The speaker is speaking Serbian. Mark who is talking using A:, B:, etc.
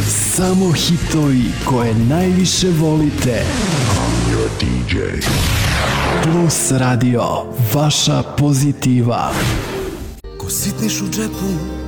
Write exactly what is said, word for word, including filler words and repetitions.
A: Samo hitovi koje najviše volite.
B: I'm your di džej.
A: Plus Radio, vaša pozitiva.
C: Ko sitniš u džepu,